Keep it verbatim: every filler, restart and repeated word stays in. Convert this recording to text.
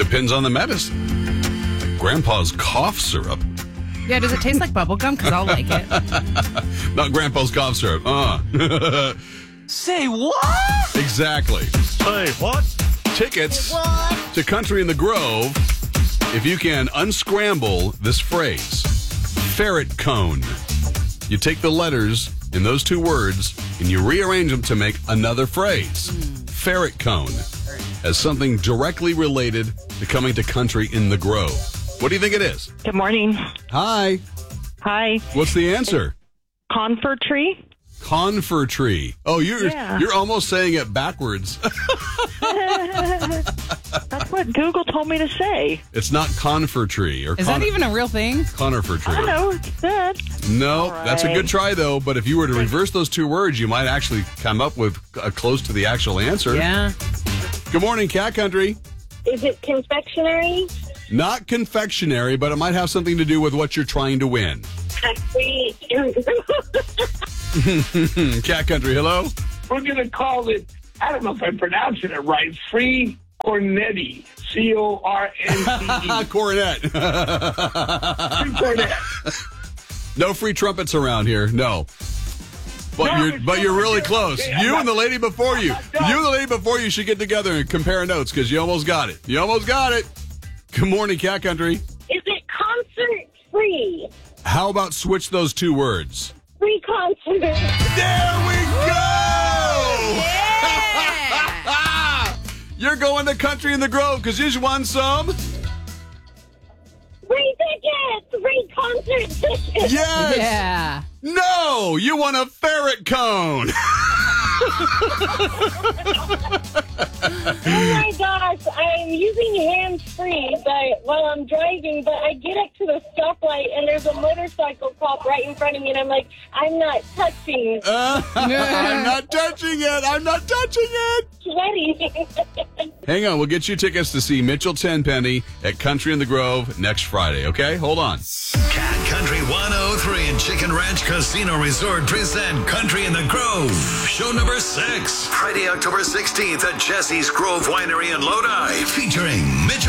Depends on the medicine. Grandpa's cough syrup. Yeah, does it taste like bubble gum? Because I'll like it. Not Grandpa's cough syrup. Uh. Say what? Exactly. Say what? Tickets to Country in the Grove if you can unscramble this phrase. Ferret cone. You take the letters in those two words and you rearrange them to make another phrase. Mm. Ferret cone as something directly related to coming to Country in the Grove. What do you think it is? Good morning. Hi. Hi. What's the answer? Conifer tree. Conifer tree. Oh, you're Yeah. you're almost saying it backwards. That's what Google told me to say. It's not conifer tree or Is con- that even a real thing? conifer tree. I know it's that. No, All that's a right. good try though. But if you were to reverse those two words, you might actually come up with uh, close to the actual answer. Yeah. Good morning, Cat Country. Is it confectionery? Not confectionery, but it might have something to do with what you're trying to win. Sweet. Cat Country, hello. We're going to call it, I don't know if I'm pronouncing it right, Free Cornetti. C O R N T E. Cornet. Free Cornet. No free trumpets around here. No. But No, you're it's but you're not really good. close. Okay, I'm You not- and the lady before you. not done. You and the lady before you should get together and compare notes because you almost got it. You almost got it. Good morning, Cat Country. Is it concert free? How about switch those two words? Free concert. There we go! Yeah. You're going to Country in the Grove because you just won some. Free tickets. Free concert tickets. Yes. Yeah. No, you won a ferret cone. Oh my gosh, I'm using hands free but while I'm driving, but I get up to the stoplight and there's a motorcycle cop right in front of me and I'm like, I'm not touching. Uh, I'm not touching it. I'm not touching it. Sweaty. Hang on, we'll get you tickets to see Mitchell Tenpenny at Country in the Grove next Friday, okay? Hold on. Cat Country one oh three and Chicken Ranch Casino Resort present Country in the Grove. Show number six. Friday, October sixteenth at Jesse's Grove Winery in Lodi. Featuring Mitchell